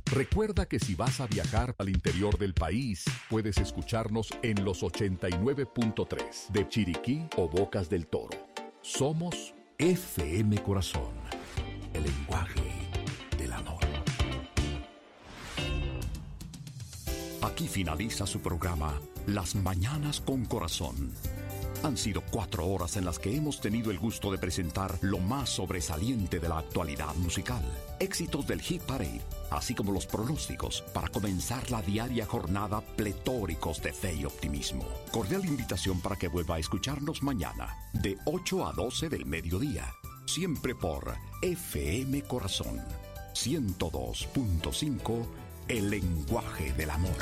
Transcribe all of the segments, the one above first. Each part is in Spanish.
Recuerda que si vas a viajar al interior del país, puedes escucharnos en los 89.3 de Chiriquí o Bocas del Toro. Somos FM Corazón, el lenguaje del amor. Aquí finaliza su programa Las Mañanas con Corazón. Han sido 4 horas en las que hemos tenido el gusto de presentar lo más sobresaliente de la actualidad musical, éxitos del Hit Parade, así como los pronósticos para comenzar la diaria jornada pletóricos de fe y optimismo. Cordial invitación para que vuelva a escucharnos mañana, de 8 a 12 del mediodía, siempre por FM Corazón 102.5, el lenguaje del amor.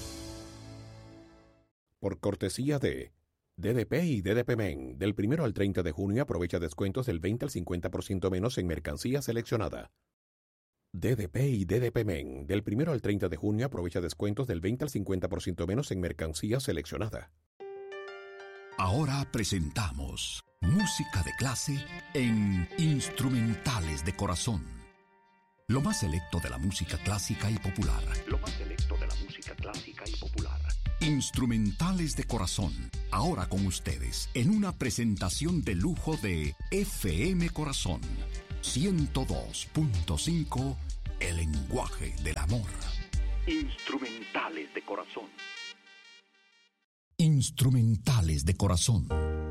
Por cortesía de DDP y DDP Men, del 1 al 30 de junio aprovecha descuentos del 20 al 50% menos en mercancía seleccionada. DDP y DDP Men, del 1 al 30 de junio aprovecha descuentos del 20 al 50% menos en mercancía seleccionada. Ahora presentamos música de clase en Instrumentales de Corazón. Lo más selecto de la música clásica y popular. Instrumentales de Corazón. Ahora con ustedes, en una presentación de lujo de FM Corazón 102.5, el lenguaje del amor. Instrumentales de Corazón. Instrumentales de Corazón.